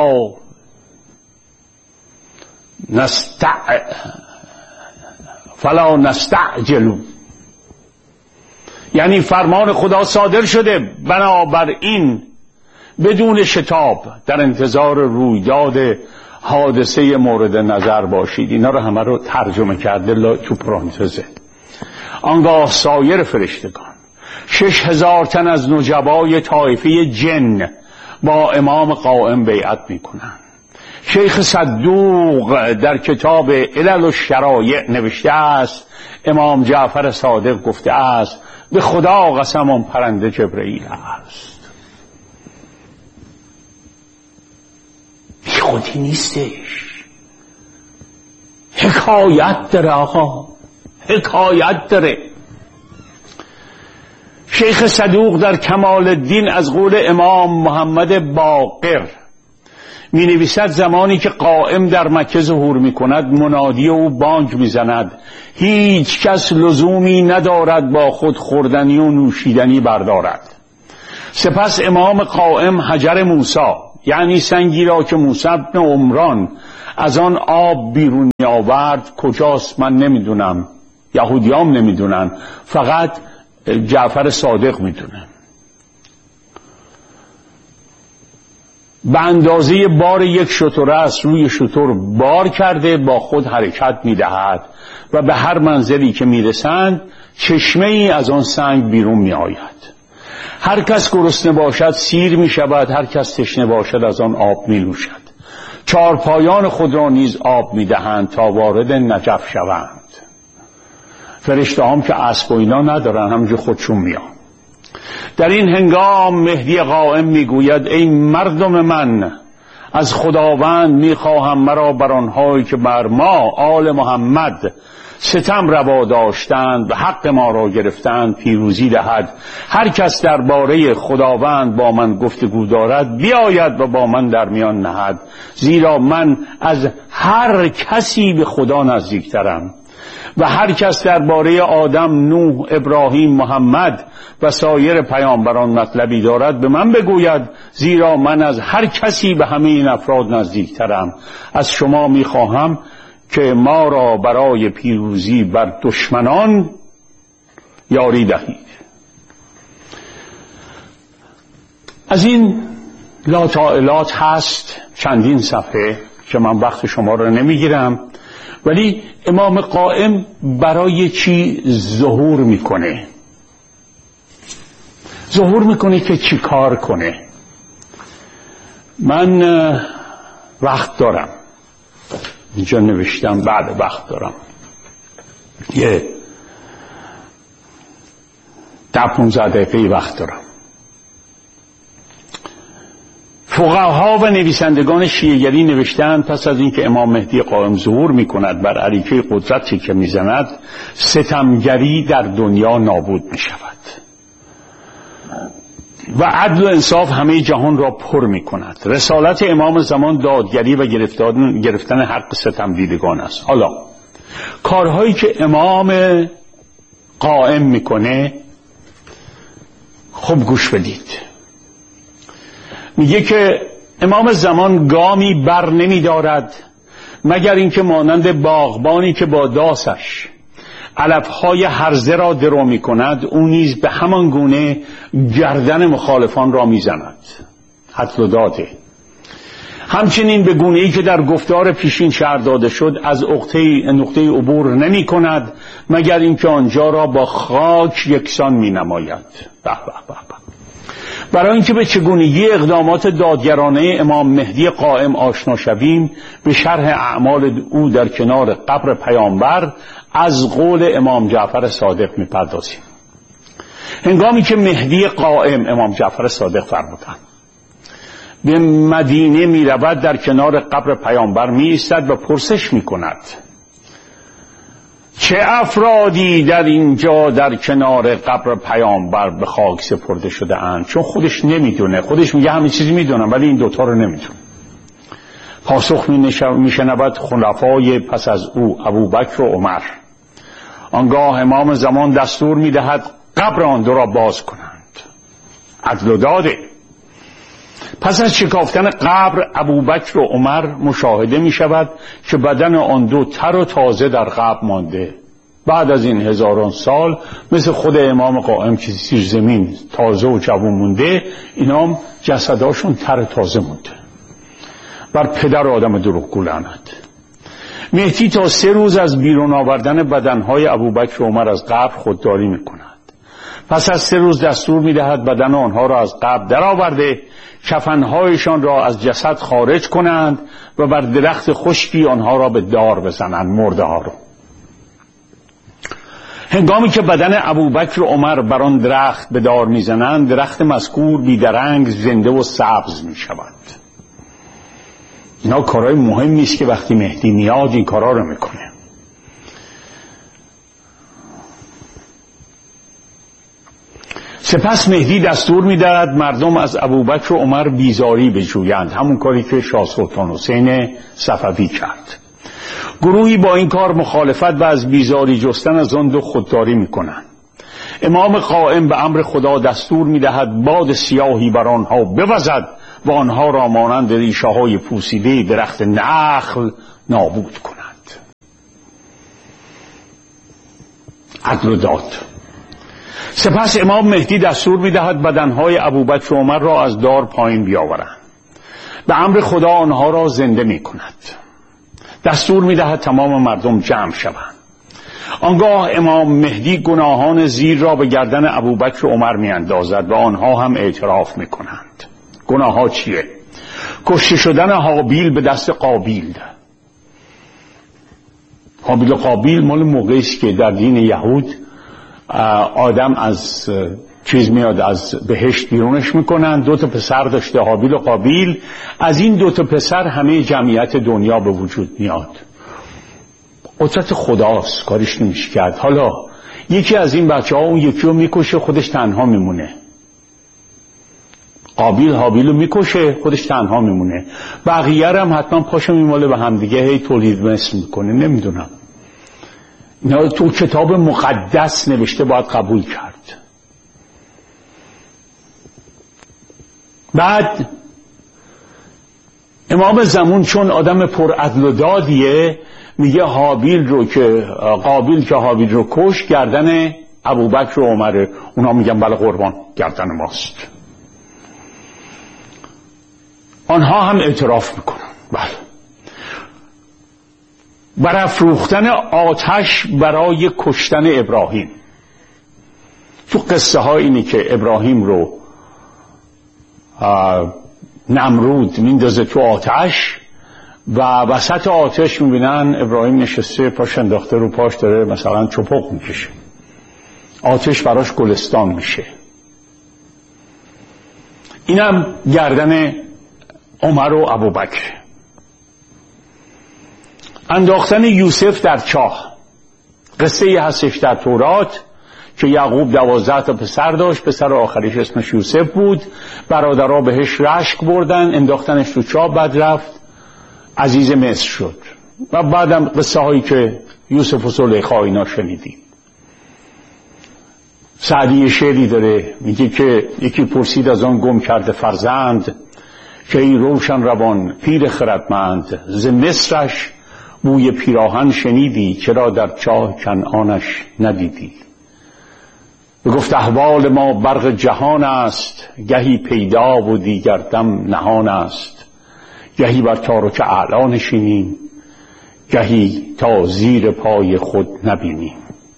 فلا نستعجلوا، یعنی فرمان خدا صادر شده، بنابراین بدون شتاب در انتظار رویداد حادثه مورد نظر باشید. اینا رو همه رو ترجمه کرده تو پرانتزه. آنگاه سایر فرشتگان 6,000 تن از نجبای طایفه جن با امام قائم بیعت میکنند. شیخ صدوق در کتاب علل و شرایع نوشته است امام جعفر صادق گفته است به خدا قسم آن پرنده جبرئیل است. خودی نیستش، حکایت داره آقا، حکایت داره. شیخ صدوق در کمال الدین از قول امام محمد باقر می نویسد زمانی که قائم در مکه ظهور می کند منادی او بانگ می زند هیچ کس لزومی ندارد با خود خوردنی و نوشیدنی بردارد. سپس امام قائم حجر موسی، یعنی سنگی را که موسی بن عمران از آن آب بیرون می آورد کجاست من نمیدونم، یهودیام نمیدونن، فقط جعفر صادق میدونه. به اندازه بار یک شترست روی شتر بار کرده با خود حرکت میدهد و به هر منزلی که میرسند چشمه ای از آن سنگ بیرون می آید. هر کس گرسنه باشد سیر می شود، هر کس تشنه باشد از آن آب می نوشد. چارپایان خود را نیز آب می دهند تا وارد نجف شوند. فرشته هم که اسب و اینا ندارن، همونجور خودشون میان. در این هنگام مهدی قائم میگوید ای مردم من، از خداوند میخواهم مرا بر آنهایی که بر ما آل محمد ستم روا داشتند و حق ما را گرفتند پیروزی دهد. هر کس درباره خداوند با من گفتگو دارد بیاید و با من در میان نهد، زیرا من از هر کسی به خدا نزدیکترم. و هر کس درباره آدم، نوح، ابراهیم، محمد و سایر پیامبران مطلبی دارد به من بگوید، زیرا من از هر کسی به همه این افراد نزدیکترم. از شما میخواهم که ما را برای پیروزی بر دشمنان یاری دهید. از این لاطائلات هست چندین صفحه که من وقت شما را نمیگیرم، ولی امام قائم برای چی ظهور میکنه؟ ظهور میکنه که چی کار کنه؟ من وقت دارم، اینجا نوشتم بعد وقت دارم، یه 10-15 دقیقه وقت دارم. فقها و نویسندگان شیعه‌گری نوشتند پس از اینکه امام مهدی قائم ظهور میکند بر عریکه قدرتی که میزند، ستمگری در دنیا نابود میشود و عدل و انصاف همه جهان را پر میکند. رسالت امام زمان دادگری و گرفتن حق ستمدیدگان است. حالا کارهایی که امام قائم میکنه خوب گوش بدید. میگه که امام زمان گامی بر نمی دارد مگر اینکه مانند باغبانی که با داسش علفهای هرزه را درو می کند، او نیز به همان گونه گردن مخالفان را می زند. حتل و داده. همچنین به گونه‌ای که در گفتار پیشین شرح داده شد از نقطه عبور نمی کند مگر اینکه آنجا را با خاک یکسان می نماید. به به به به. برای اینکه به چگونگی اقدامات دادگرانه امام مهدی قائم آشنا شویم، به شرح اعمال او در کنار قبر پیامبر از قول امام جعفر صادق میپردازیم. هنگامی که مهدی قائم، امام جعفر صادق فرمودند، به مدینه میرود در کنار قبر پیامبر میایستد و پرسش میکند چه افرادی در اینجا در کنار قبر پیامبر به خاک سپرده شده اند؟ چون خودش نمیدونه، خودش میگه همین چیزی میدونم ولی این دوتا رو نمیدونه. پاسخ میشنود خلفای پس از او ابوبکر و عمر. آنگاه امام زمان دستور میدهد قبر آن دو را باز کنند. عدل و داده. پس از شکافتن قبر ابوبکر و عمر مشاهده می شود که بدن آن دو تر و تازه در قبر مانده. بعد از این هزاران سال مثل خود امام قائم که زیر زمین تازه و جوان مونده، اینا هم جسداشون تر و تازه مونده. بر پدر آدم دروغگو لعنت. مهدی تا 3 روز از بیرون آوردن بدنهای ابوبکر و عمر از قبر خودداری می کند. پس از 3 روز دستور می دهد بدن آنها را از قبر درآورده، کفنهایشان را از جسد خارج کنند و بر درخت خشکی آنها را به دار بزنند، مرده ها را. هنگامی که بدن ابوبکر و عمر بر آن درخت به دار میزنند، درخت مذکور بیدرنگ زنده و سبز می شود. اینا کارهای مهمی است که وقتی مهدی میاد این کارها رو میکنه. سپس مهدی دستور می‌دهد مردم از ابوبکر و عمر بیزاری بجویند، همون کاری که شاه سلطان حسین صفوی کرد. گروهی با این کار مخالفت و از بیزاری جستن از آن دو خودداری می‌کنند. امام قائم به امر خدا دستور می‌دهد باد سیاهی بر آنها بوزد و آنها را مانند ریشه‌های پوسیده درخت نخل نابود کند. عدل و داد. سپس امام مهدی دستور می‌دهد بدنهای ابوبکر و عمر را از دار پایین بیاورند. به امر خدا آنها را زنده می‌کند. دستور می‌دهد تمام مردم جمع شوند. آنگاه امام مهدی گناهان زیر را به گردن ابوبکر و عمر می‌اندازد و آنها هم اعتراف می‌کنند. گناه‌ها چیه؟ کشته شدن هابیل به دست قابیل. هابیل و قابیل مال موقعی است که در دین یهود آدم از میاد از بهشت بیرونش میکنن. 2 تا پسر داشته، هابیل و قابیل. از این 2 تا پسر همه جمعیت دنیا به وجود میاد. قدرت خداست، کارش نمیشه کرد. حالا یکی از این بچه ها اون یکی رو میکشه، خودش تنها میمونه. قابیل هابیل رو میکشه، خودش تنها میمونه. بقیه هم حتما پاشو میماله به همدیگه، هی تولید مثل میکنه. نمیدونم، اینا تو کتاب مقدس نوشته، باید قبول کرد. بعد امام زمان چون آدم پر عدل و دادیه، میگه قابیل که هابیل رو کش، گردن ابوبکر و عمره. اونا میگن بله قربان، گردن ماست. آنها هم اعتراف میکنن. بله. برافروختن آتش برای کشتن ابراهیم. تو قصه ها اینه که ابراهیم رو نمرود میندازه تو آتش و وسط آتش میبینن ابراهیم نشسته، پاش انداخته رو پاش، داره مثلا چپق میکشه. آتش براش گلستان میشه. اینم گردن عمر و ابوبکر. انداختن یوسف در چاه. قصه ای هستش در تورات که یعقوب 12 تا پسر داشت، پسر آخریش اسمش یوسف بود. برادرها بهش رشک بردن، انداختنش تو چاه، بعد رفت عزیز مصر شد. و بعدم قصه هایی که یوسف و زلیخا اینا شنیدیم. سعدی شعری داره میگه که یکی پرسید از آن گم کرده فرزند، که ای روشن روان پیر خردمند، ز مصرش بوی پیراهن شنیدی، چرا در چاه کنعانش ندیدی؟ بگفت احوال ما برق جهان است، گهی پیدا و دیگر دم نهان است. گهی بر تارک اعلی نشینیم، گهی تا زیر پای خود نبینیم.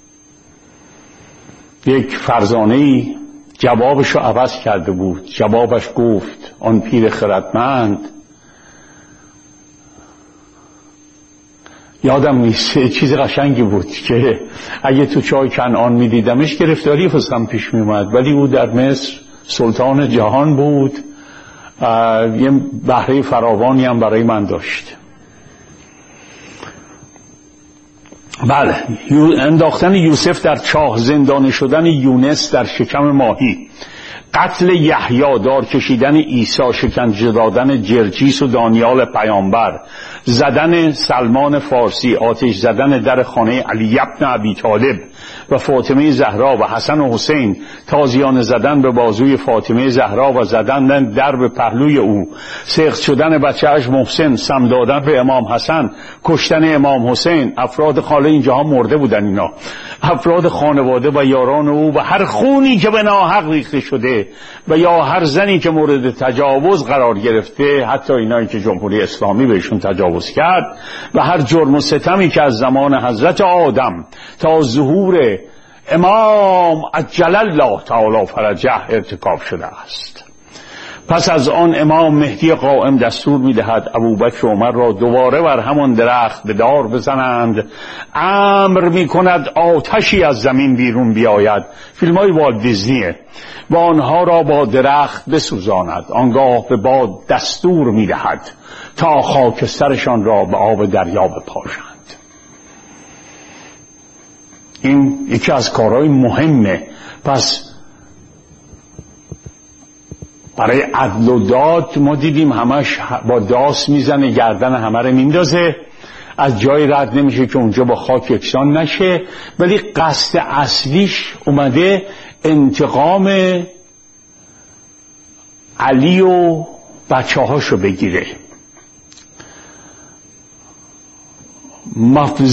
یک فرزانه‌ای جوابشو عوض کرده بود. جوابش گفت آن پیر خردمند، یادم نیست، چیز قشنگی بود که اگه تو چاه کنعان میدیدمش گرفتاری واسم پیش میومد، ولی او در مصر سلطان جهان بود، یه بهره فراوانی هم برای من داشت. بله، انداختن یوسف در چاه، زندانی شدن یونس در شکم ماهی، قتل یحیی، دار کشیدن عیسی، شکنجه دادن جرجیس و دانیال پیامبر، زدن سلمان فارسی، آتش زدن در خانه علی ابن ابی طالب و فاطمه زهرا و حسن و حسین، تازیانه زدن به بازوی فاطمه زهرا و زدن در به پهلوی او، سقط شدن بچه‌اش محسن، سم دادن به امام حسن، کشتن امام حسین. افراد خاله اینجاها مرده بودن، اینا افراد خانواده و یاران او، و هر خونی که به ناحق ریخته شده و یا هر زنی که مورد تجاوز قرار گرفته، حتی اینایی که جمهوری اسلامی بهشون تجاوز کرد، و هر جرم و ستمی که از زمان حضرت آدم تا ظهور امام عجل الله تعالی فرجه ارتکاب شده است. پس از آن امام مهدی قائم دستور می‌دهد ابوبکر و عمر را دوباره بر همان درخت به دار بزنند. امر می‌کند آتشی از زمین بیرون بیاید، فیلم‌های والت دیزنیه، و آنها را با درخت بسوزاند. آنگاه به باد دستور می‌دهد تا خاکسترشان را به آب دریا بپاشند. این یکی از کارهای مهمه. پس برای عدل و داد ما دیدیم همش با داس میزنه، گردن همه رو میندازه، از جای رد نمیشه که اونجا با خاک یکسان نشه، ولی قصد اصلیش اومده انتقام علی و بچه هاشو بگیره.